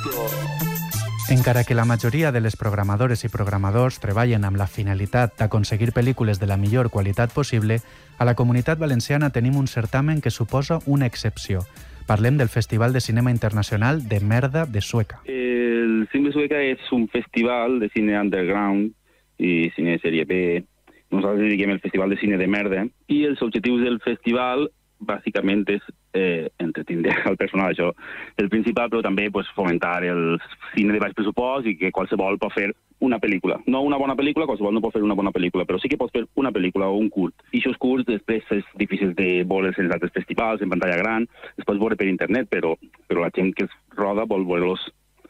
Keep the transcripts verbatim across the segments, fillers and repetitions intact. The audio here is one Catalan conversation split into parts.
Encara que la majoria de les programadores i programadors treballen amb la finalitat d'aconseguir pel·lícules de la millor qualitat possible, a la Comunitat Valenciana tenim un certamen que suposa una excepció. Parlem del Festival de Cinema Internacional de Merda de Sueca. El Cine de Sueca és un festival de cine underground i cine sèrie B. Nosaltres diguem el Festival de Cine de Merda i els objectius del festival bàsicament és eh, entretindre el personal, això el principal, però també pues, fomentar el cine de baix pressupost i que qualsevol pot fer una pel·lícula. No una bona pel·lícula, qualsevol no pot fer una bona pel·lícula, però sí que pots fer una pel·lícula o un curt. I aquests curts després és difícil de veure'ls en altres festivals, en pantalla gran, es pots veure per internet, però, però la gent que es roda vol veure-los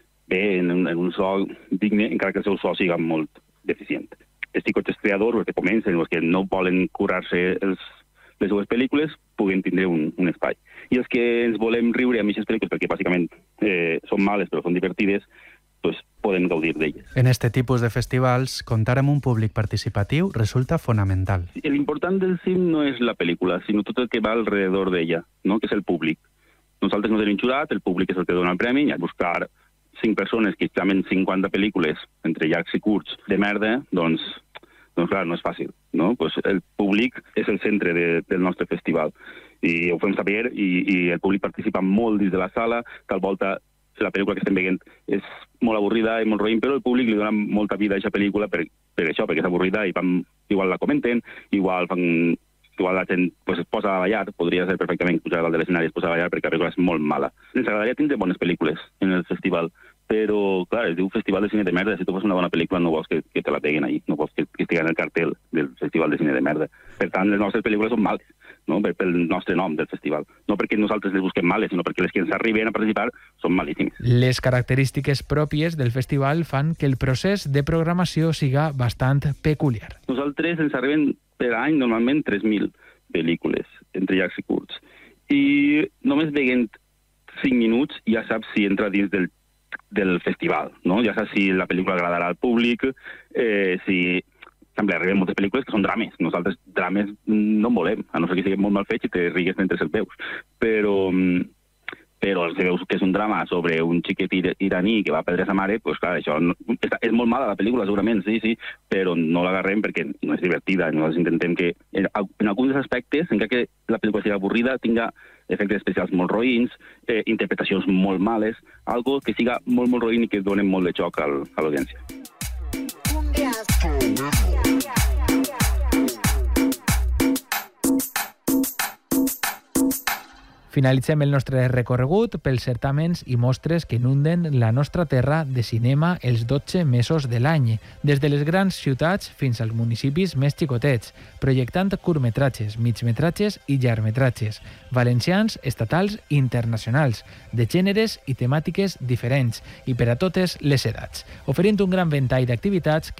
bé en un, en un so digne, encara que el seu so siga molt deficient. Els xicots estriadors, els que comencen, els que no volen curar-se els les seues pel·lícules puguen tindre un, un espai. I els que ens volem riure amb aquestes pel·lícules, perquè bàsicament eh, són males però són divertides, pues, podem gaudir d'elles. En este tipus de festivals, comptar amb un públic participatiu resulta fonamental. L'important del cine no és la pel·lícula, sinó tot el que va alrededor d'ella, no? Que és el públic. Nosaltres no tenim jurat, el públic és el que dona el premi, i a buscar cinc persones que examen cinquanta pel·lícules entre llargs i curts de merda, doncs doncs clar, no és fàcil, no? Pues el públic és el centre de, del nostre festival i ho fem saber i, i el públic participa molt dins de la sala, tal volta la pel·lícula que estem veient és molt avorrida i molt roïn, però el públic li dona molta vida a aquesta pel·lícula per, per això, perquè és avorrida i fan, igual la comenten, igual fan, igual la gent pues, es posa a ballar, podria ser perfectament pujar dalt de l'escenari i es posa a ballar perquè la pel·lícula és molt mala. Ens agradaria tindre bones pel·lícules en el festival, però, clar, es diu Festival de Cine de Merda. Si tu fas una bona pel·lícula no vols que, que te la peguen ahí, no vols que, que estigui en el cartel del Festival de Cine de Merda. Per tant, les nostres pel·lícules són males, no? Per, pel nostre nom del festival. No perquè nosaltres les busquem males, sinó perquè les que ens arriben a participar són malíssimes. Les característiques pròpies del festival fan que el procés de programació siga bastant peculiar. Nosaltres ens arriben per any normalment tres mil pel·lícules, entre llargs i curts. I només veient cinc minuts ja saps si entra dins del del festival, no? Ja saps si la pel·lícula agradarà al públic, eh, si... També arriben moltes pel·lícules que són drames. Nosaltres drames no en volem, a no ser que siguin molt mal fets i te rigues mentre els veus. Però, però si veus que és un drama sobre un xiquet iraní que va a perdre sa mare, doncs clar, això no, és molt mala la pel·lícula, segurament, sí, sí, però no l'agarrem perquè no és divertida. Nosaltres intentem que en, en alguns aspectes, encara que la pel·lícula sigui avorrida, tinga efectes especials molt roïns, eh, interpretacions molt males, algo que siga molt, molt roïn i que donen molt de xoc al, a l'audiència. Finalitzem el nostre recorregut pels certàmens i mostres que inunden la nostra terra de cinema els dotze mesos de l'any, des de les grans ciutats fins als municipis més xicotets, projectant curtmetratges, migmetratges i llargmetratges, valencians, estatals i internacionals, de gèneres i temàtiques diferents i per a totes les edats, oferint un gran ventall d'activitats